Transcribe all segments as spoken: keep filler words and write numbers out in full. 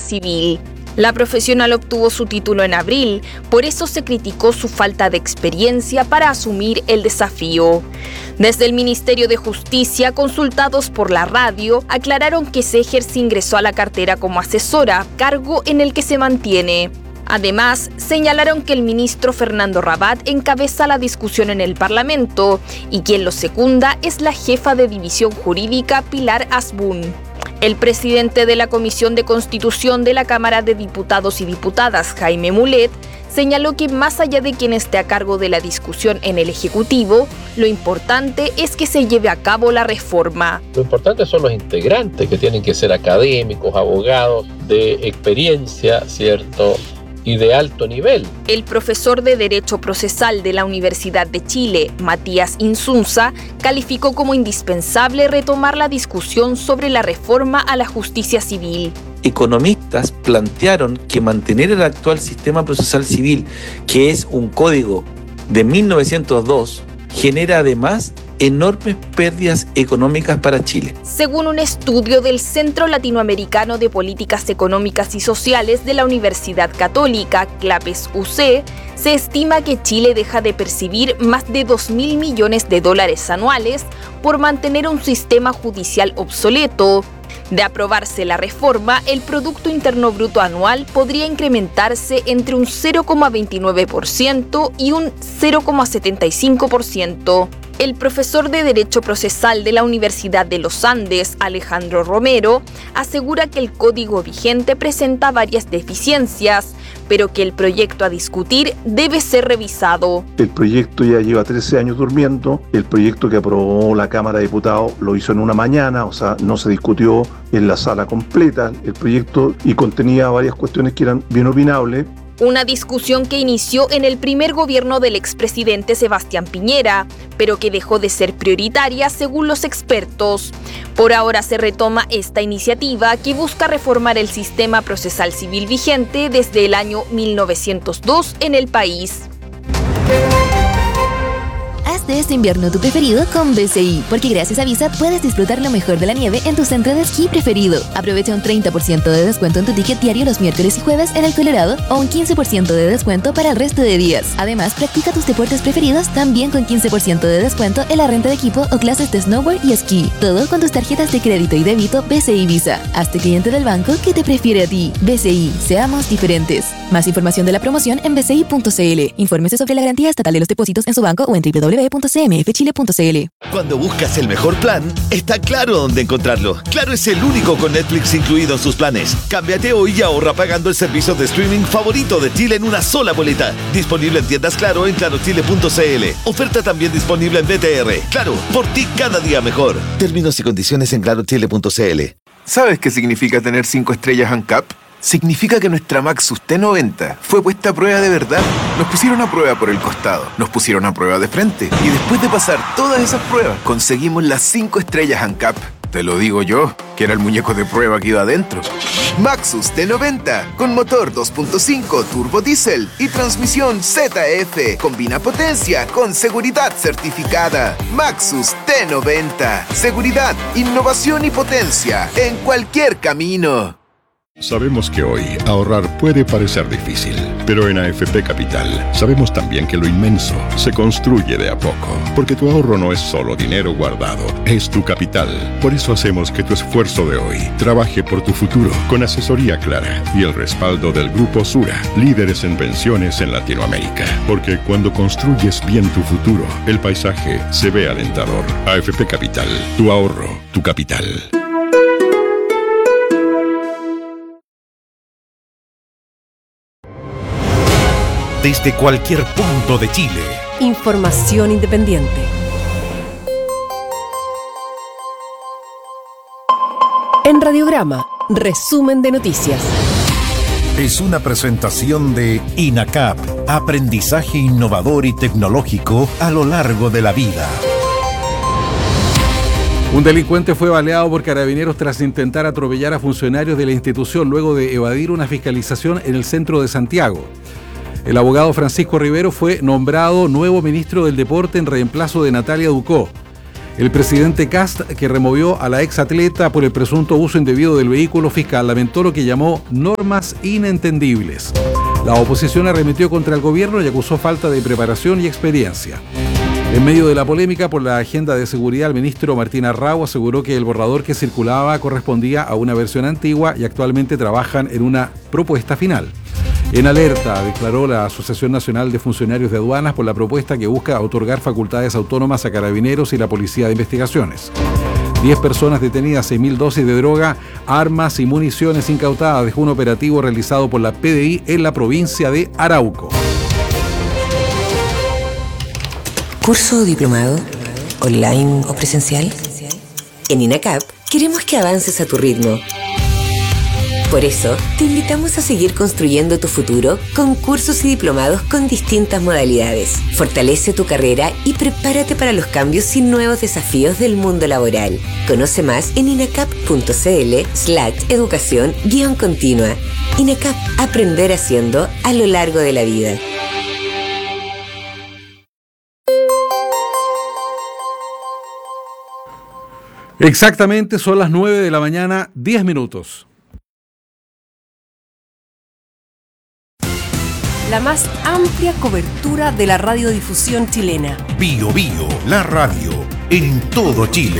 civil. La profesional obtuvo su título en abril, por eso se criticó su falta de experiencia para asumir el desafío. Desde el Ministerio de Justicia, consultados por la radio, aclararon que Seger se ingresó a la cartera como asesora, cargo en el que se mantiene. Además, señalaron que el ministro Fernando Rabat encabeza la discusión en el Parlamento y quien lo secunda es la jefa de división jurídica Pilar Asbun. El presidente de la Comisión de Constitución de la Cámara de Diputados y Diputadas, Jaime Mulet, señaló que más allá de quien esté a cargo de la discusión en el Ejecutivo, lo importante es que se lleve a cabo la reforma. Lo importante son los integrantes, que tienen que ser académicos, abogados, de experiencia, ¿cierto?, y de alto nivel. El profesor de Derecho Procesal de la Universidad de Chile, Matías Insunza, calificó como indispensable retomar la discusión sobre la reforma a la justicia civil. Economistas plantearon que mantener el actual sistema procesal civil, que es un código de mil novecientos dos, genera además enormes pérdidas económicas para Chile. Según un estudio del Centro Latinoamericano de Políticas Económicas y Sociales de la Universidad Católica, CLAPES U C, se estima que Chile deja de percibir más de dos mil millones de dólares anuales por mantener un sistema judicial obsoleto. De aprobarse la reforma, el Producto Interno Bruto anual podría incrementarse entre un cero coma veintinueve por ciento y un cero coma setenta y cinco por ciento. El profesor de Derecho Procesal de la Universidad de los Andes, Alejandro Romero, asegura que el código vigente presenta varias deficiencias, pero que el proyecto a discutir debe ser revisado. El proyecto ya lleva trece años durmiendo, el proyecto que aprobó la Cámara de Diputados lo hizo en una mañana, o sea, no se discutió en la sala completa el proyecto y contenía varias cuestiones que eran bien opinables. Una discusión que inició en el primer gobierno del expresidente Sebastián Piñera, pero que dejó de ser prioritaria según los expertos. Por ahora se retoma esta iniciativa que busca reformar el sistema procesal civil vigente desde el año mil novecientos dos en el país. Haz de este invierno tu preferido con B C I, porque gracias a Visa puedes disfrutar lo mejor de la nieve en tu centro de esquí preferido. Aprovecha un treinta por ciento de descuento en tu ticket diario los miércoles y jueves en el Colorado o un quince por ciento de descuento para el resto de días. Además, practica tus deportes preferidos también con quince por ciento de descuento en la renta de equipo o clases de snowboard y esquí. Todo con tus tarjetas de crédito y débito B C I Visa. Hazte cliente del banco que te prefiere a ti. B C I, seamos diferentes. Más información de la promoción en b c i punto c l. Infórmese sobre la garantía estatal de los depósitos en su banco o en doble u doble u doble u punto c m f chile punto c l. Cuando buscas el mejor plan, está claro dónde encontrarlo. Claro es el único con Netflix incluido en sus planes. Cámbiate hoy y ahorra pagando el servicio de streaming favorito de Chile en una sola boleta. Disponible en tiendas Claro en claro chile punto c l. Oferta también disponible en B T R. Claro, por ti cada día mejor. Términos y condiciones en claro chile punto c l. ¿Sabes qué significa tener cinco estrellas ANCAP? Significa que nuestra Maxus T noventa fue puesta a prueba de verdad. Nos pusieron a prueba por el costado, nos pusieron a prueba de frente y después de pasar todas esas pruebas, conseguimos las cinco estrellas ANCAP. Te lo digo yo, que era el muñeco de prueba que iba adentro. Maxus T noventa, con motor dos punto cinco turbo diésel y transmisión Z F. Combina potencia con seguridad certificada. Maxus T noventa. Seguridad, innovación y potencia en cualquier camino. Sabemos que hoy ahorrar puede parecer difícil, pero en A F P Capital sabemos también que lo inmenso se construye de a poco, porque tu ahorro no es solo dinero guardado, es tu capital. Por eso hacemos que tu esfuerzo de hoy trabaje por tu futuro, con asesoría clara y el respaldo del Grupo Sura, líderes en pensiones en Latinoamérica. Porque cuando construyes bien tu futuro, el paisaje se ve alentador. A F P Capital, tu ahorro, tu capital. Desde cualquier punto de Chile. Información independiente. En Radiograma, resumen de noticias. Es una presentación de INACAP, aprendizaje innovador y tecnológico a lo largo de la vida. Un delincuente fue baleado por carabineros tras intentar atropellar a funcionarios de la institución luego de evadir una fiscalización en el centro de Santiago. El abogado Francisco Rivero fue nombrado nuevo ministro del Deporte en reemplazo de Natalia Ducó. El presidente Kast, que removió a la exatleta por el presunto uso indebido del vehículo fiscal, lamentó lo que llamó normas inentendibles. La oposición arremetió contra el gobierno y acusó falta de preparación y experiencia. En medio de la polémica por la agenda de seguridad, el ministro Martín Arrau aseguró que el borrador que circulaba correspondía a una versión antigua y actualmente trabajan en una propuesta final. En alerta, declaró la Asociación Nacional de Funcionarios de Aduanas por la propuesta que busca otorgar facultades autónomas a Carabineros y la Policía de Investigaciones. Diez personas detenidas, seis mil dosis de droga, armas y municiones incautadas dejó un operativo realizado por la P D I en la provincia de Arauco. ¿Curso o diplomado? ¿Online o presencial? En INACAP queremos que avances a tu ritmo. Por eso, te invitamos a seguir construyendo tu futuro con cursos y diplomados con distintas modalidades. Fortalece tu carrera y prepárate para los cambios y nuevos desafíos del mundo laboral. Conoce más en inacap.cl slash educación guión continua. INACAP, aprender haciendo a lo largo de la vida. Exactamente, son las nueve de la mañana, diez minutos. La más amplia cobertura de la radiodifusión chilena. Bio Bio, la radio, en todo Chile.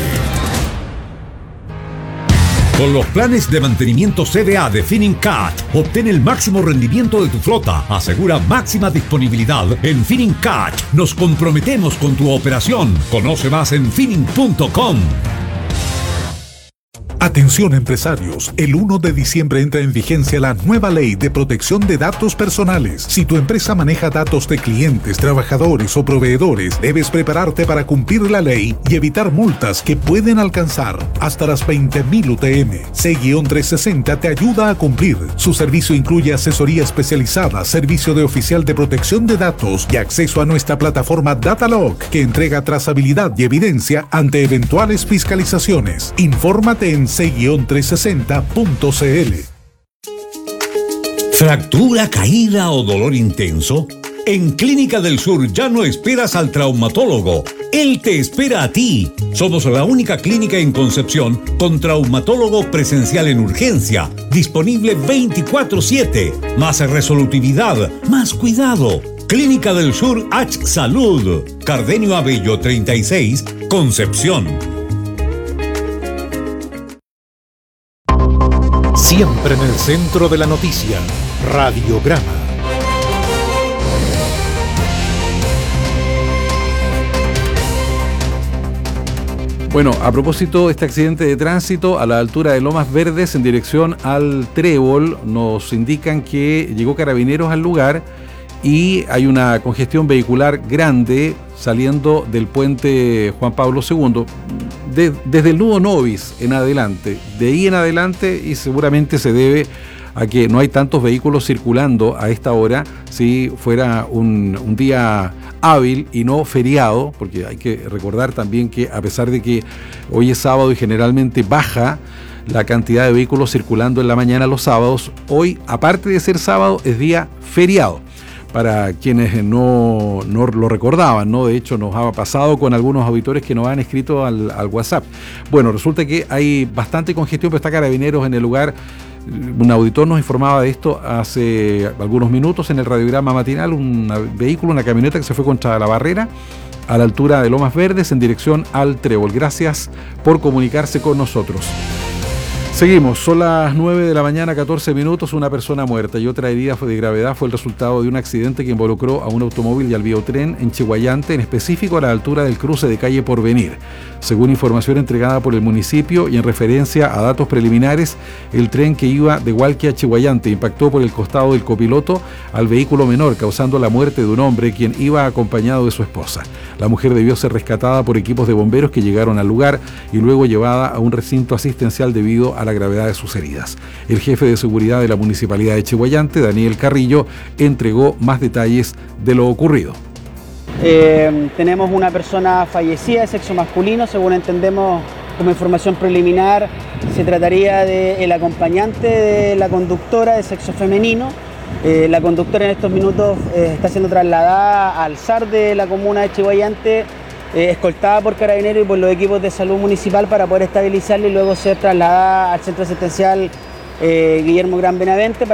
Con los planes de mantenimiento C D A de Finincat, obtén el máximo rendimiento de tu flota. Asegura máxima disponibilidad. En Finincat nos comprometemos con tu operación. Conoce más en finin punto com. Atención empresarios, el uno de diciembre entra en vigencia la nueva ley de protección de datos personales. Si tu empresa maneja datos de clientes, trabajadores o proveedores, debes prepararte para cumplir la ley y evitar multas que pueden alcanzar hasta las veinte mil U T M. C trescientos sesenta te ayuda a cumplir. Su servicio incluye asesoría especializada, servicio de oficial de protección de datos y acceso a nuestra plataforma Datalog, que entrega trazabilidad y evidencia ante eventuales fiscalizaciones. Infórmate en c trescientos sesenta punto c l. ¿Fractura, caída o dolor intenso? En Clínica del Sur ya no esperas al traumatólogo. Él te espera a ti. Somos la única clínica en Concepción con traumatólogo presencial en urgencia, disponible veinticuatro siete. Más resolutividad, más cuidado. Clínica del Sur H Salud. Cardenio Abello treinta y seis, Concepción. Siempre en el centro de la noticia, Radiograma. Bueno, a propósito de este accidente de tránsito a la altura de Lomas Verdes en dirección al Trébol, nos indican que llegó Carabineros al lugar y hay una congestión vehicular grande saliendo del puente Juan Pablo segundo, de, desde el nudo Novis en adelante, de ahí en adelante, y seguramente se debe a que no hay tantos vehículos circulando a esta hora. Si fuera un, un día hábil y no feriado, porque hay que recordar también que a pesar de que hoy es sábado y generalmente baja la cantidad de vehículos circulando en la mañana los sábados, hoy, aparte de ser sábado, es día feriado. Para quienes no, no lo recordaban, ¿no? De hecho, nos ha pasado con algunos auditores que nos han escrito al, al WhatsApp. Bueno, resulta que hay bastante congestión, pero está Carabineros en el lugar. Un auditor nos informaba de esto hace algunos minutos en el radiograma matinal. Un vehículo, una camioneta que se fue contra la barrera a la altura de Lomas Verdes en dirección al Trébol. Gracias por comunicarse con nosotros. Seguimos, son las nueve de la mañana, catorce minutos, una persona muerta y otra herida de gravedad fue el resultado de un accidente que involucró a un automóvil y al biotren en Chiguayante, en específico a la altura del cruce de calle Porvenir. Según información entregada por el municipio y en referencia a datos preliminares, el tren que iba de Hualqui a Chiguayante impactó por el costado del copiloto al vehículo menor, causando la muerte de un hombre quien iba acompañado de su esposa. La mujer debió ser rescatada por equipos de bomberos que llegaron al lugar y luego llevada a un recinto asistencial debido a la gravedad de sus heridas. El jefe de seguridad de la Municipalidad de Chiguayante, Daniel Carrillo, entregó más detalles de lo ocurrido. Eh, tenemos una persona fallecida de sexo masculino, según entendemos como información preliminar, se trataría del acompañante de la conductora de sexo femenino. Eh, la conductora en estos minutos eh, está siendo trasladada al S A R de la comuna de Chiguayante eh, escoltada por carabineros y por los equipos de salud municipal para poder estabilizarla y luego ser trasladada al centro asistencial eh, Guillermo Gran Benavente.